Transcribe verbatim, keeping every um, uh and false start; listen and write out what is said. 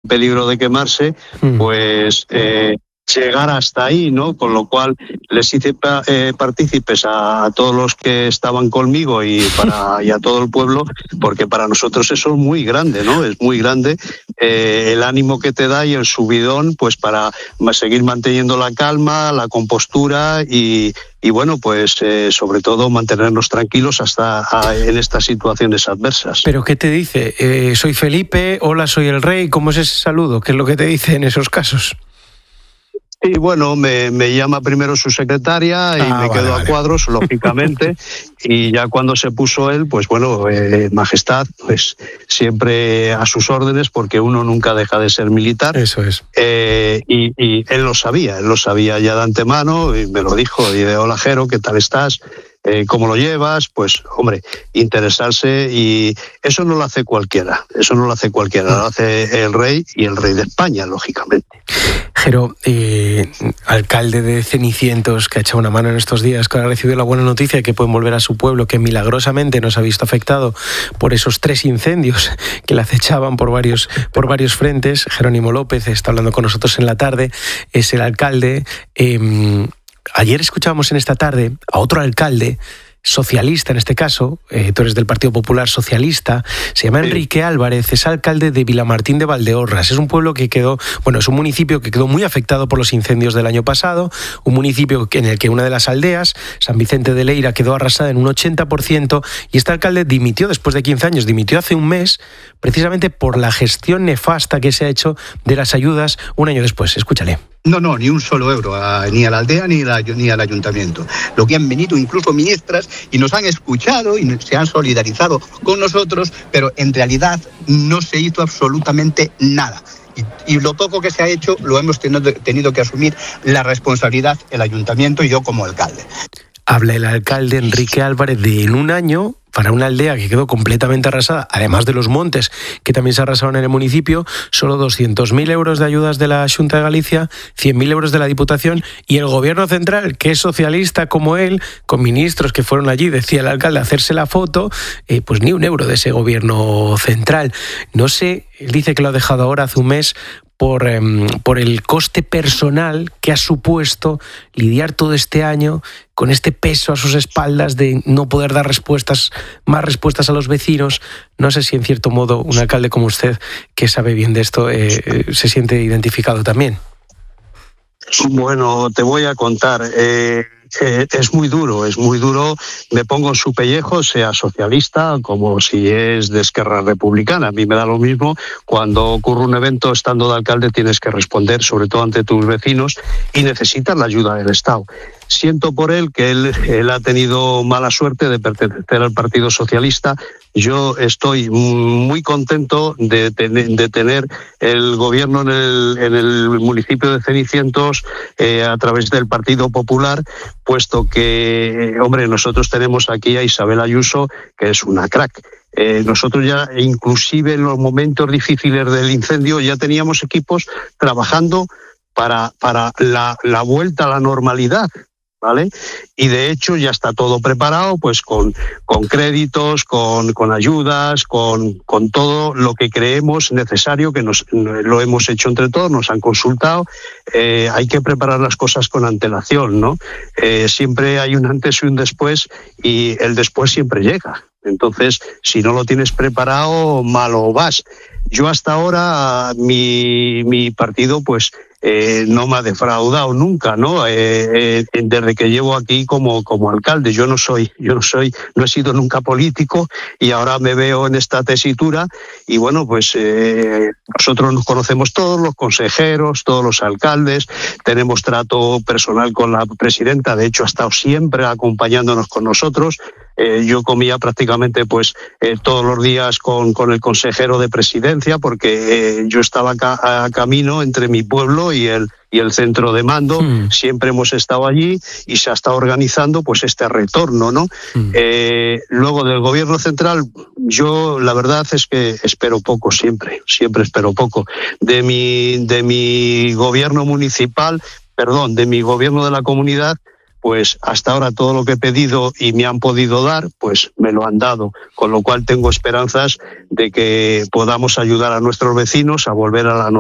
peligro de quemarse, mm. pues eh, llegar hasta ahí, ¿no? Con lo cual les hice eh, partícipes a, a todos los que estaban conmigo y, para, y a todo el pueblo, porque para nosotros eso es muy grande, ¿no? Es muy grande eh, el ánimo que te da y el subidón, pues para seguir manteniendo la calma, la compostura y, y bueno, pues eh, sobre todo mantenernos tranquilos hasta a, en estas situaciones adversas. ¿Pero qué te dice? Eh, soy Felipe, hola, soy el rey, ¿cómo es ese saludo? ¿Qué es lo que te dice en esos casos? Y bueno, me, me llama primero su secretaria y ah, me vale, quedo vale. a cuadros, lógicamente, y ya cuando se puso él, pues bueno, eh, majestad, pues siempre a sus órdenes, porque uno nunca deja de ser militar. Eso es. Eh, y, y él lo sabía, él lo sabía ya de antemano, y me lo dijo, y de hola Jero, ¿qué tal estás? Eh, ¿Cómo lo llevas? Pues, hombre, interesarse, y eso no lo hace cualquiera, eso no lo hace cualquiera, lo hace el rey y el rey de España, lógicamente. Jero, eh, alcalde de Cenicientos, que ha echado una mano en estos días, que ha recibido la buena noticia de que pueden volver a su pueblo, que milagrosamente no se ha visto afectado por esos tres incendios que le acechaban por varios, por varios frentes. Jerónimo López está hablando con nosotros en la tarde, es el alcalde. Eh, Ayer escuchábamos en esta tarde a otro alcalde, socialista en este caso, eh, tú eres del Partido Popular Socialista, se llama Enrique Álvarez, es alcalde de Vilamartín de Valdeorras. Es un pueblo que quedó, bueno, es un municipio que quedó muy afectado por los incendios del año pasado, un municipio en el que una de las aldeas, San Vicente de Leira, quedó arrasada en un ochenta por ciento, y este alcalde dimitió después de quince años, dimitió hace un mes, precisamente por la gestión nefasta que se ha hecho de las ayudas un año después. Escúchale. No, no, ni un solo euro, a, ni a la aldea ni, la, ni al ayuntamiento. Lo que han venido incluso ministras y nos han escuchado y se han solidarizado con nosotros, pero en realidad no se hizo absolutamente nada. Y, y lo poco que se ha hecho lo hemos tenido, tenido que asumir la responsabilidad el ayuntamiento y yo como alcalde. Habla el alcalde Enrique Álvarez de en un año, para una aldea que quedó completamente arrasada, además de los montes que también se arrasaron en el municipio, solo doscientos mil euros de ayudas de la Xunta de Galicia, cien mil euros de la Diputación, y el gobierno central, que es socialista como él, con ministros que fueron allí, decía el alcalde, a hacerse la foto, eh, pues ni un euro de ese gobierno central. No sé, él dice que lo ha dejado ahora hace un mes, Por, eh, por el coste personal que ha supuesto lidiar todo este año con este peso a sus espaldas de no poder dar respuestas, más respuestas a los vecinos. No sé si en cierto modo un alcalde como usted, que sabe bien de esto, eh, eh, se siente identificado también. Bueno, te voy a contar. Eh... Eh, es muy duro, es muy duro, me pongo en su pellejo, sea socialista como si es de Esquerra Republicana. A mí me da lo mismo, cuando ocurre un evento estando de alcalde tienes que responder, sobre todo ante tus vecinos, y necesitas la ayuda del Estado. Siento por él que él, él ha tenido mala suerte de pertenecer al Partido Socialista. Yo estoy muy contento de, ten, de tener el gobierno en el, en el municipio de Cenicientos eh, a través del Partido Popular, puesto que, hombre, nosotros tenemos aquí a Isabel Ayuso, que es una crack. Eh, nosotros ya, inclusive en los momentos difíciles del incendio, ya teníamos equipos trabajando para, para la, la vuelta a la normalidad, ¿vale? Y de hecho ya está todo preparado, pues con, con créditos, con, con ayudas, con, con todo lo que creemos necesario, que nos, lo hemos hecho entre todos, nos han consultado. Eh, hay que preparar las cosas con antelación, ¿no? Eh, siempre hay un antes y un después, y el después siempre llega. Entonces, si no lo tienes preparado, malo vas. Yo hasta ahora, mi, mi partido, pues, Eh, no me ha defraudado nunca, ¿no? Eh, eh, desde que llevo aquí como, como alcalde. Yo no soy, yo no soy, no he sido nunca político, y ahora me veo en esta tesitura, y bueno, pues eh, nosotros nos conocemos todos, los consejeros, todos los alcaldes, tenemos trato personal con la presidenta, de hecho ha estado siempre acompañándonos con nosotros. Eh, yo comía prácticamente pues eh, todos los días con, con el consejero de presidencia, porque eh, yo estaba ca- a camino entre mi pueblo y el, y el centro de mando. Mm. Siempre hemos estado allí y se ha estado organizando pues este retorno, ¿no? Mm. Eh, luego del gobierno central, yo la verdad es que espero poco siempre, siempre espero poco. De mi, de mi gobierno municipal, perdón, de mi gobierno de la comunidad, pues hasta ahora todo lo que he pedido y me han podido dar, pues me lo han dado, con lo cual tengo esperanzas de que podamos ayudar a nuestros vecinos a volver a la normalidad.